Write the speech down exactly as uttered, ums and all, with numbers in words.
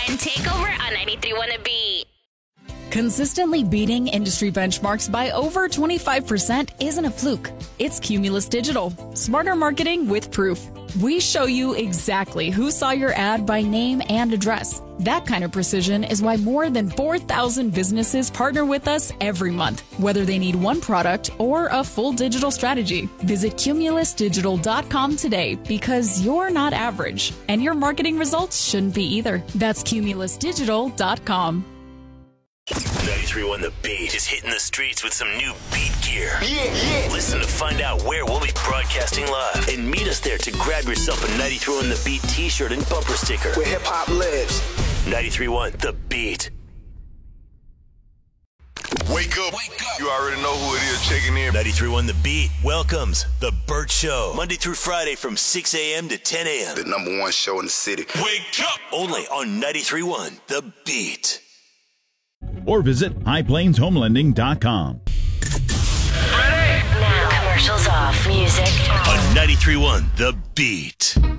Weekend Takeover on ninety-three point one The Beat. Consistently beating industry benchmarks by over twenty-five percent isn't a fluke. It's Cumulus Digital. Smarter marketing with proof. We show you exactly who saw your ad by name and address. That kind of precision is why more than four thousand businesses partner with us every month, whether they need one product or a full digital strategy. Visit cumulus digital dot com today because you're not average, and your marketing results shouldn't be either. That's cumulus digital dot com. ninety-three point one The Beat is hitting the streets with some new beat gear. Yeah, yeah. Listen to find out where we'll be broadcasting live and meet us there to grab yourself a ninety-three point one The Beat t-shirt and bumper sticker. Where hip hop lives. ninety-three point one The Beat. Wake up. Wake up. You already know who it is checking in. ninety-three point one The Beat welcomes The Burt Show. Monday through Friday from six a.m. to ten a.m. The number one show in the city. Wake up. Only on ninety-three point one The Beat. Or visit high plains home lending dot com. Now, commercials off, music on. On ninety-three point one The Beat.